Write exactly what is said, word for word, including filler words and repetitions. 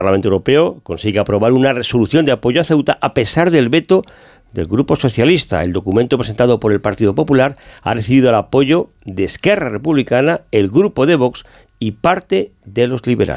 Parlamento Europeo consigue aprobar una resolución de apoyo a Ceuta a pesar del veto del Grupo Socialista. El documento presentado por el Partido Popular ha recibido el apoyo de Esquerra Republicana, el Grupo de Vox y parte de los liberales.